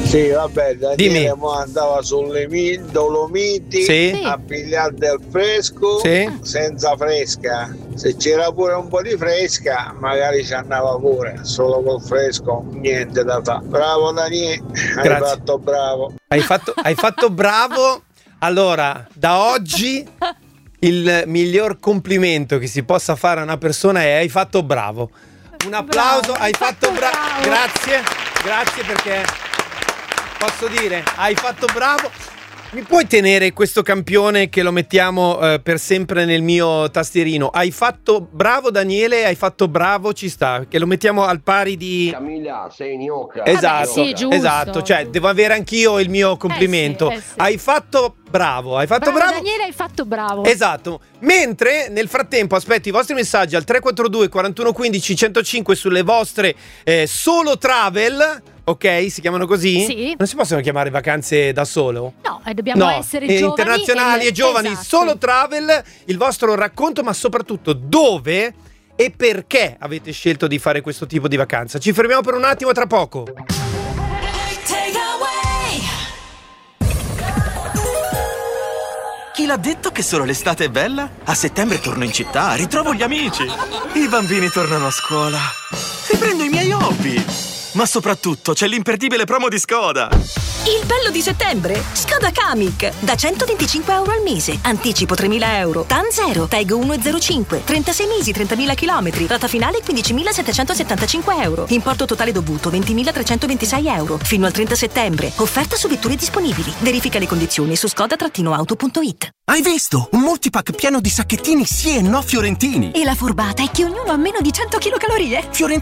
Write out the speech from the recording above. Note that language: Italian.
Sì, vabbè, Dimmi. Daniele andava sulle Dolomiti Sì. a pigliare del fresco senza fresca. Se c'era pure un po' di fresca, magari ci andava pure, solo col fresco, niente da fare. Bravo Daniele, hai fatto bravo. Hai fatto bravo. Allora, da oggi il miglior complimento che si possa fare a una persona è: hai fatto bravo. Un applauso, hai fatto bravo. Grazie perché posso dire, hai fatto bravo. Mi puoi tenere questo campione che lo mettiamo per sempre nel mio tastierino? Hai fatto bravo Daniele, hai fatto bravo, ci sta, che lo mettiamo al pari di Camilla, sei gnocca. Esatto, sì, giusto. esatto, cioè devo avere anch'io il mio complimento. sì. Hai fatto bravo, hai fatto bravo. Daniele, hai fatto bravo. Esatto. Mentre nel frattempo aspetto i vostri messaggi al 342 41 15 105 sulle vostre solo travel. Ok, si chiamano così? Sì. Non si possono chiamare vacanze da solo? No, dobbiamo essere giovani. Internazionali e giovani, esatto. Solo travel, il vostro racconto, ma soprattutto dove e perché avete scelto di fare questo tipo di vacanza. Ci fermiamo per un attimo, tra poco. Chi l'ha detto che solo l'estate è bella? A settembre torno in città, ritrovo gli amici. I bambini tornano a scuola. Riprendo i miei hobby. Ma soprattutto c'è l'imperdibile promo di Skoda. Il bello di settembre? Skoda Kamiq. Da 125 euro al mese. Anticipo 3.000 euro. TAN 0. TEG 1,05. 36 mesi, 30.000 chilometri. Rata finale 15.775 euro. Importo totale dovuto 20.326 euro. Fino al 30 settembre. Offerta su vetture disponibili. Verifica le condizioni su skoda-auto.it. Hai visto? Un multipack pieno di sacchettini sì e no fiorentini. E la furbata è che ognuno ha meno di 100 kcal.